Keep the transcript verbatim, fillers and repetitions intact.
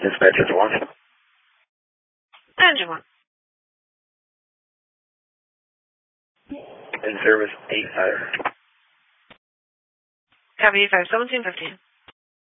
Dispatcher to one. Engine one. In service eight five. Copy five seventeen fifteen.